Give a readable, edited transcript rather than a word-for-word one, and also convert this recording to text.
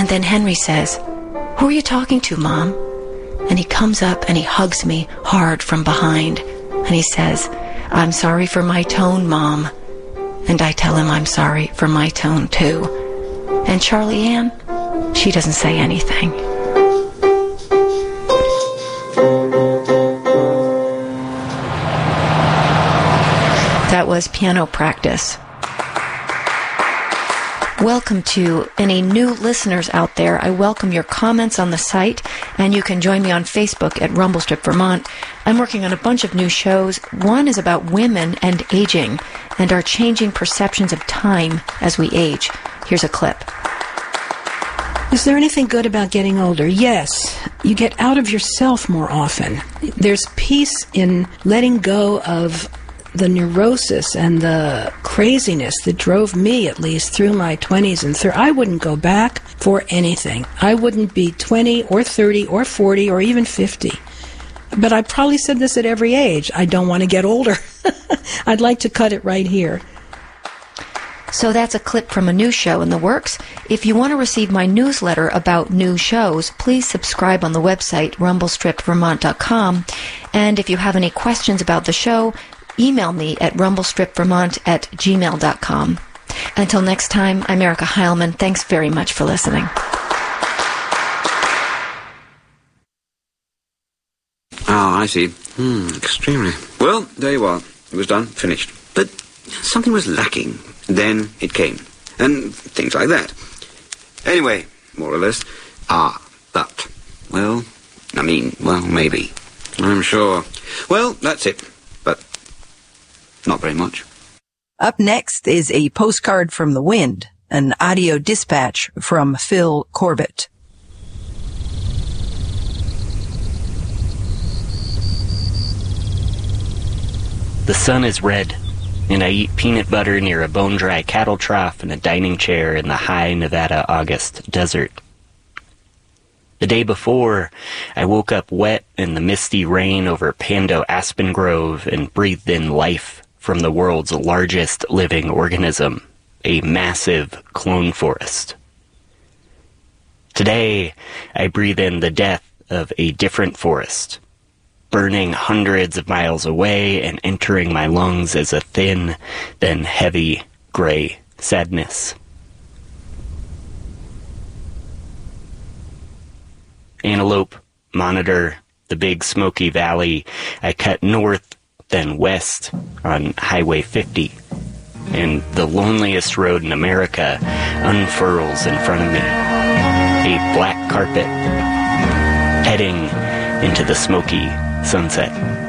And then Henry says, "Who are you talking to, Mom?" And he comes up and he hugs me hard from behind. And he says, "I'm sorry for my tone, Mom." And I tell him I'm sorry for my tone, too. And Charlie Ann, she doesn't say anything. That was piano practice. Welcome to any new listeners out there. I welcome your comments on the site, and you can join me on Facebook at Rumble Strip Vermont. I'm working on a bunch of new shows. One is about women and aging and our changing perceptions of time as we age. Here's a clip. Is there anything good about getting older? Yes. You get out of yourself more often. There's peace in letting go of the neurosis and the craziness that drove me, at least, through my 20s and 30s. I wouldn't go back for anything. I wouldn't be 20 or 30 or 40 or even 50. But I probably said this at every age. I don't want to get older. I'd like to cut it right here. So that's a clip from a new show in the works. If you want to receive my newsletter about new shows, please subscribe on the website, rumblestripvermont.com. And if you have any questions about the show, email me at rumblestripvermont@gmail.com. Until next time, I'm Erica Heilman. Thanks very much for listening. Oh, I see. Extremely. Well, there you are. It was done, finished. But something was lacking. Then it came. And things like that. Anyway, more or less. But. Well, maybe. I'm sure. Well, that's it. But not very much. Up next is a postcard from the wind, an audio dispatch from Phil Corbett. The sun is red, and I eat peanut butter near a bone-dry cattle trough in a dining chair in the high Nevada August desert. The day before, I woke up wet in the misty rain over Pando Aspen Grove and breathed in life from the world's largest living organism, a massive clone forest. Today, I breathe in the death of a different forest, burning hundreds of miles away and entering my lungs as a thin, then heavy, gray sadness. Antelope, Monitor, the Big Smoky Valley. I cut north, then west on Highway 50, and the loneliest road in America unfurls in front of me. A black carpet, heading into the smoky sunset.